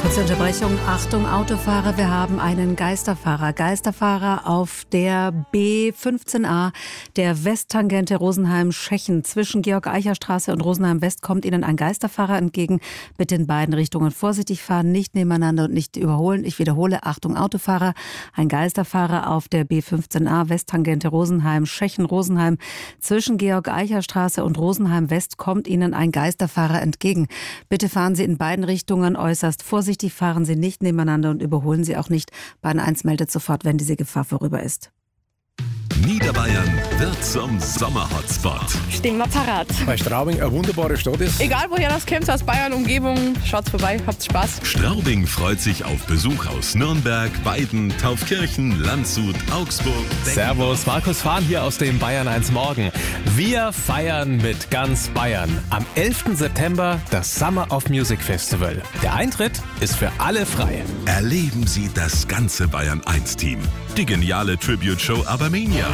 Kurze Unterbrechung. Achtung, Autofahrer, wir haben einen Geisterfahrer. Geisterfahrer auf der B15a, der Westtangente Rosenheim-Schechen. Zwischen Georg-Eicher-Straße und Rosenheim-West kommt Ihnen ein Geisterfahrer entgegen. Bitte in beiden Richtungen vorsichtig fahren, nicht nebeneinander und nicht überholen. Ich wiederhole, Achtung, Autofahrer. Ein Geisterfahrer auf der B15a, Westtangente Rosenheim-Schechen, Rosenheim. Zwischen Georg-Eicher-Straße und Rosenheim-West kommt Ihnen ein Geisterfahrer entgegen. Bitte fahren Sie in beiden Richtungen äußerst vorsichtig, fahren Sie nicht nebeneinander und überholen Sie auch nicht. Bahn 1 meldet sofort, wenn diese Gefahr vorüber ist. Niederbayern wird zum Sommer-Hotspot. Stehen wir parat. Weil Straubing eine wunderbare Stadt ist. Egal woher das kommt, aus Bayern, Umgebung, schaut's vorbei, habt's Spaß. Straubing freut sich auf Besuch aus Nürnberg, Weiden, Taufkirchen, Landshut, Augsburg. Servus, Markus Fahn hier aus dem Bayern 1 Morgen. Wir feiern mit ganz Bayern. Am 11. September das Summer of Music Festival. Der Eintritt ist für alle frei. Erleben Sie das ganze Bayern 1 Team. Die geniale Tribute-Show Abermania.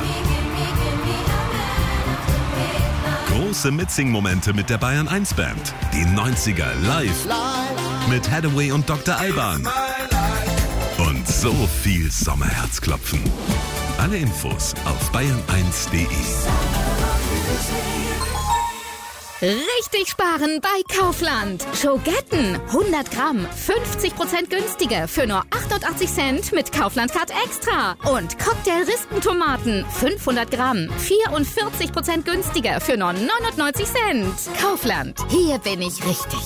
Große Mitsing-Momente mit der Bayern 1 Band. Die 90er live mit Hathaway und Dr. Alban. Und so viel Sommerherzklopfen. Alle Infos auf bayern1.de. Richtig sparen bei Kaufland. Schogetten 100 Gramm, 50% günstiger für nur 88 Cent mit Kaufland Card Extra. Und Cocktail-Rispentomaten 500 Gramm, 44% günstiger für nur 99 Cent. Kaufland, hier bin ich richtig.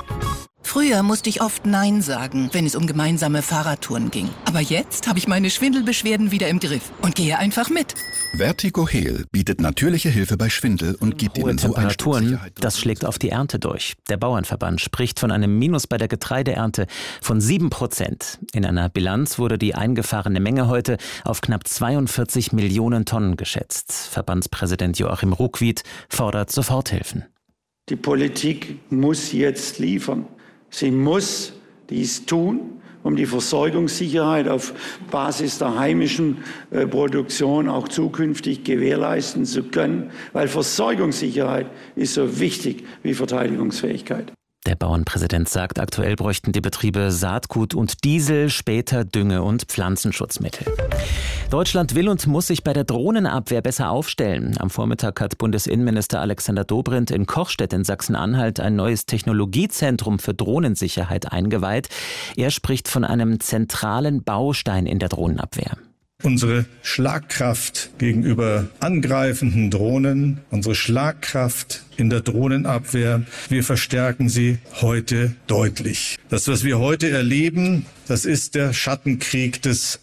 Früher musste ich oft Nein sagen, wenn es um gemeinsame Fahrradtouren ging. Aber jetzt habe ich meine Schwindelbeschwerden wieder im Griff und gehe einfach mit. Vertigo Heal bietet natürliche Hilfe bei Schwindel und gibt Ihnen so Temperaturen, das schlägt auf die Ernte durch. Der Bauernverband spricht von einem Minus bei der Getreideernte von 7%. In einer Bilanz wurde die eingefahrene Menge heute auf knapp 42 Millionen Tonnen geschätzt. Verbandspräsident Joachim Ruckwied fordert Soforthilfen. Die Politik muss jetzt liefern. Sie muss dies tun, um die Versorgungssicherheit auf Basis der heimischen Produktion auch zukünftig gewährleisten zu können, weil Versorgungssicherheit ist so wichtig wie Verteidigungsfähigkeit. Der Bauernpräsident sagt, aktuell bräuchten die Betriebe Saatgut und Diesel, später Dünge- und Pflanzenschutzmittel. Deutschland will und muss sich bei der Drohnenabwehr besser aufstellen. Am Vormittag hat Bundesinnenminister Alexander Dobrindt in Kochstedt in Sachsen-Anhalt ein neues Technologiezentrum für Drohnensicherheit eingeweiht. Er spricht von einem zentralen Baustein in der Drohnenabwehr. Unsere Schlagkraft gegenüber angreifenden Drohnen, unsere Schlagkraft in der Drohnenabwehr, wir verstärken sie heute deutlich. Das, was wir heute erleben, das ist der Schattenkrieg des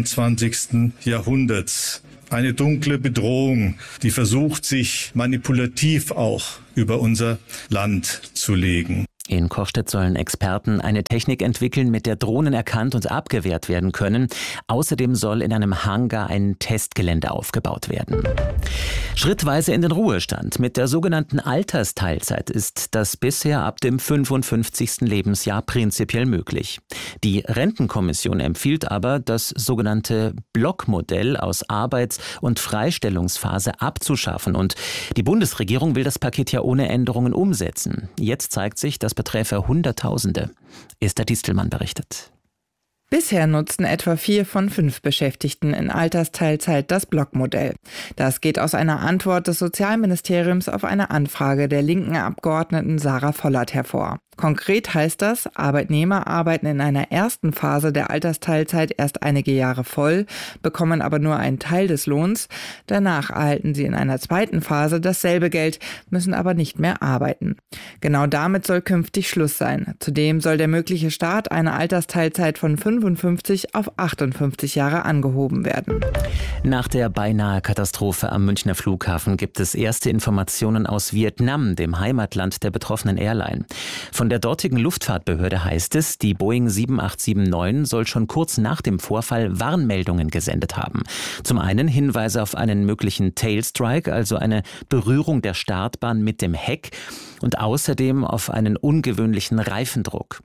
21. Jahrhunderts. Eine dunkle Bedrohung, die versucht, sich manipulativ auch über unser Land zu legen. In Kochstedt sollen Experten eine Technik entwickeln, mit der Drohnen erkannt und abgewehrt werden können. Außerdem soll in einem Hangar ein Testgelände aufgebaut werden. Schrittweise in den Ruhestand. Mit der sogenannten Altersteilzeit ist das bisher ab dem 55. Lebensjahr prinzipiell möglich. Die Rentenkommission empfiehlt aber, das sogenannte Blockmodell aus Arbeits- und Freistellungsphase abzuschaffen. Und die Bundesregierung will das Paket ja ohne Änderungen umsetzen. Jetzt zeigt sich, das beträfe Hunderttausende. Esther Distelmann berichtet. Bisher nutzten etwa 4 von 5 Beschäftigten in Altersteilzeit das Blockmodell. Das geht aus einer Antwort des Sozialministeriums auf eine Anfrage der linken Abgeordneten Sarah Vollert hervor. Konkret heißt das, Arbeitnehmer arbeiten in einer ersten Phase der Altersteilzeit erst einige Jahre voll, bekommen aber nur einen Teil des Lohns. Danach erhalten sie in einer zweiten Phase dasselbe Geld, müssen aber nicht mehr arbeiten. Genau damit soll künftig Schluss sein. Zudem soll der mögliche Start einer Altersteilzeit von 55 auf 58 Jahre angehoben werden. Nach der beinahe Katastrophe am Münchner Flughafen gibt es erste Informationen aus Vietnam, dem Heimatland der betroffenen Airline. Von der dortigen Luftfahrtbehörde heißt es, die Boeing 7879 soll schon kurz nach dem Vorfall Warnmeldungen gesendet haben. Zum einen Hinweise auf einen möglichen Tailstrike, also eine Berührung der Startbahn mit dem Heck, und außerdem auf einen ungewöhnlichen Reifendruck.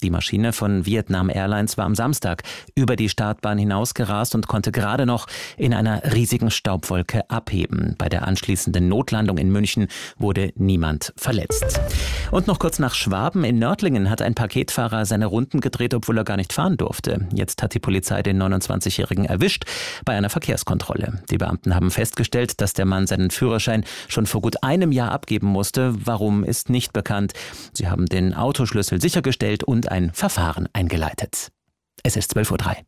Die Maschine von Vietnam Airlines war am Samstag über die Startbahn hinausgerast und konnte gerade noch in einer riesigen Staubwolke abheben. Bei der anschließenden Notlandung in München wurde niemand verletzt. Und noch kurz nach Schwaben. In Nördlingen hat ein Paketfahrer seine Runden gedreht, obwohl er gar nicht fahren durfte. Jetzt hat die Polizei den 29-Jährigen erwischt bei einer Verkehrskontrolle. Die Beamten haben festgestellt, dass der Mann seinen Führerschein schon vor gut einem Jahr abgeben musste. Warum, ist nicht bekannt. Sie haben den Autoschlüssel sichergestellt und ein Verfahren eingeleitet. Es ist 12:03 Uhr.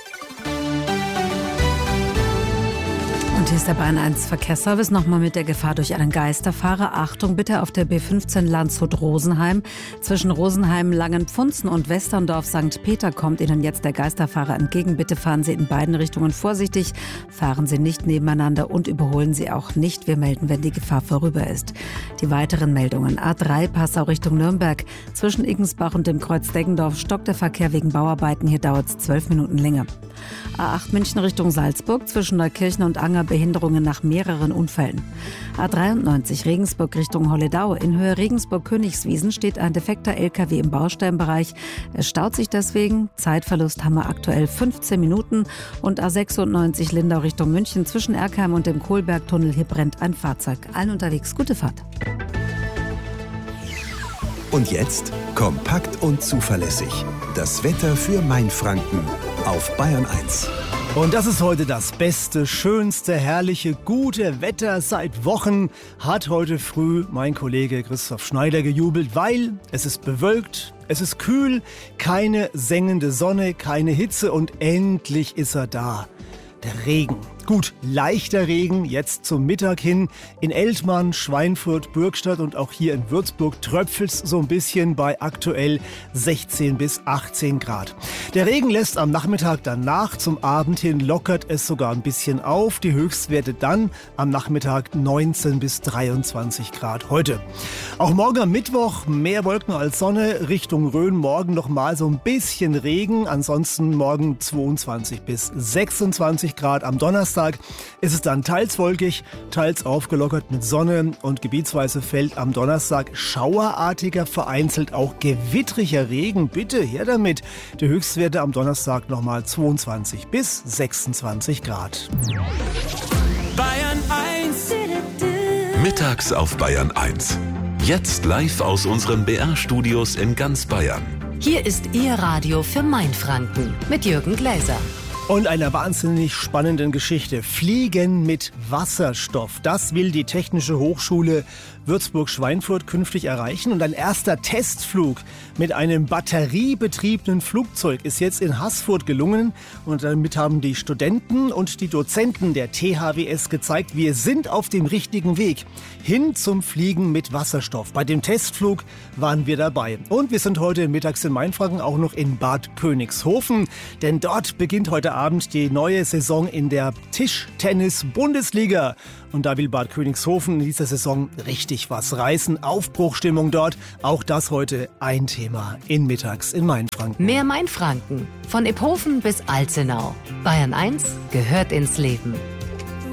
Und hier ist der Bayern 1 Verkehrsservice nochmal mit der Gefahr durch einen Geisterfahrer. Achtung bitte auf der B15 Landshut-Rosenheim. Zwischen Rosenheim, Langenpfunzen und Westerndorf St. Peter kommt Ihnen jetzt der Geisterfahrer entgegen. Bitte fahren Sie in beiden Richtungen vorsichtig, fahren Sie nicht nebeneinander und überholen Sie auch nicht. Wir melden, wenn die Gefahr vorüber ist. Die weiteren Meldungen. A3 Passau Richtung Nürnberg. Zwischen Iggensbach und dem Kreuz Deggendorf stockt der Verkehr wegen Bauarbeiten. Hier dauert es 12 Minuten länger. A8 München Richtung Salzburg. Zwischen Neukirchen und Anger Behinderungen nach mehreren Unfällen. A93 Regensburg Richtung Holledau. In Höhe Regensburg-Königswiesen steht ein defekter LKW im Baustellenbereich. Es staut sich deswegen. Zeitverlust haben wir aktuell 15 Minuten. Und A96 Lindau Richtung München. Zwischen Erkheim und dem Kohlbergtunnel. Hier brennt ein Fahrzeug. Allen unterwegs gute Fahrt. Und jetzt kompakt und zuverlässig. Das Wetter für Mainfranken auf Bayern 1. Und das ist heute das beste, schönste, herrliche, gute Wetter seit Wochen, hat heute früh mein Kollege Christoph Schneider gejubelt, weil es ist bewölkt, es ist kühl, keine sengende Sonne, keine Hitze und endlich ist er da. Der Regen. Gut, leichter Regen, jetzt zum Mittag hin. In Eltmann, Schweinfurt, Bürgstadt und auch hier in Würzburg tröpfelt's so ein bisschen bei aktuell 16 bis 18 Grad. Der Regen lässt am Nachmittag danach, zum Abend hin lockert es sogar ein bisschen auf. Die Höchstwerte dann am Nachmittag 19 bis 23 Grad heute. Auch morgen am Mittwoch mehr Wolken als Sonne. Richtung Rhön morgen nochmal so ein bisschen Regen. Ansonsten morgen 22 bis 26 Grad. Am Donnerstag ist es dann teils wolkig, teils aufgelockert mit Sonne und gebietsweise fällt am Donnerstag schauerartiger, vereinzelt auch gewittriger Regen. Bitte her damit. Die Höchstwerte am Donnerstag nochmal 22 bis 26 Grad. Bayern 1. Mittags auf Bayern 1. Jetzt live aus unseren BR-Studios in ganz Bayern. Hier ist Ihr Radio für Mainfranken mit Jürgen Gläser. Und einer wahnsinnig spannenden Geschichte. Fliegen mit Wasserstoff. Das will die Technische Hochschule Würzburg-Schweinfurt künftig erreichen. Und ein erster Testflug mit einem batteriebetriebenen Flugzeug ist jetzt in Haßfurt gelungen. Und damit haben die Studenten und die Dozenten der THWS gezeigt, wir sind auf dem richtigen Weg hin zum Fliegen mit Wasserstoff. Bei dem Testflug waren wir dabei. Und wir sind heute mittags in Mainfranken auch noch in Bad Königshofen. Denn dort beginnt heute Abend die neue Saison in der Tischtennis-Bundesliga. Und da will Bad Königshofen in dieser Saison richtig was reißen. Aufbruchstimmung dort. Auch das heute ein Thema in Mittags in Mainfranken. Mehr Mainfranken. Von Iphofen bis Alzenau. Bayern 1 gehört ins Leben.